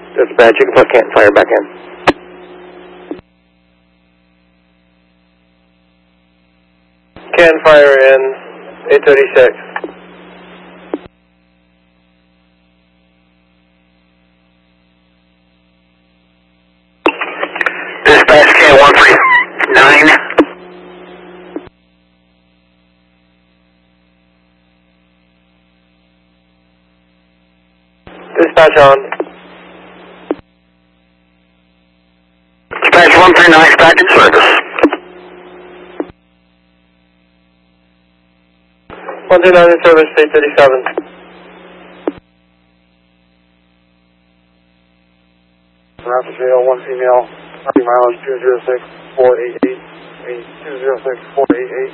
Dispatch, you can put Canton Fire back in. Canton Fire in 836. Dispatch K139. Dispatch on. Dispatch 139 back in service. 139 in service, 837. Rapid jail, one female, mileage 206488, 206488.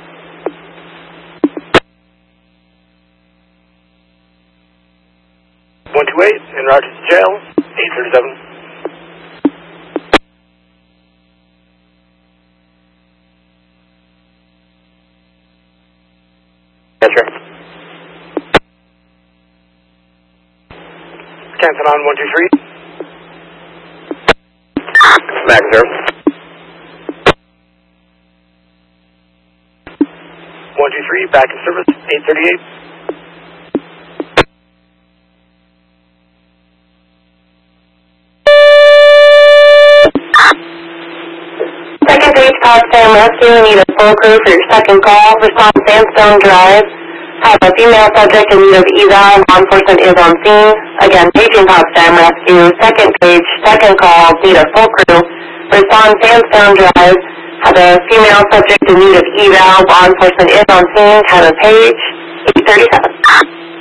128 en route to jail, 837. Yes, sir. Canton on 123. Back, sir. 123 back in service, 838. Second Beach Potsdam Rescue, need a full crew for your second call. Respond Sandstone Drive. Have a female subject in need of eval. Law enforcement is on scene. Again, paging Potsdam Rescue. Second page, second call. Need a full crew. Respond Sandstone Drive. Have a female subject in need of eval. Law enforcement is on scene. Have a page. 837.